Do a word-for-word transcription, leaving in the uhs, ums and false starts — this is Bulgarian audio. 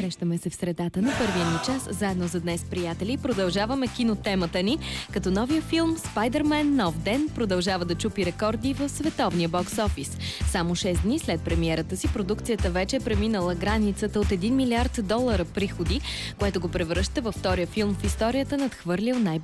Срещаме се в средата на първия ни час, заедно за днес, приятели. Продължаваме кинотемата ни, като новия филм «Спайдермен. Нов ден» продължава да чупи рекорди в световния бокс офис. Само шест дни след премиерата си, продукцията вече е преминала границата от един милиард долара приходи, което го превръща във втория филм в историята, надхвърлил най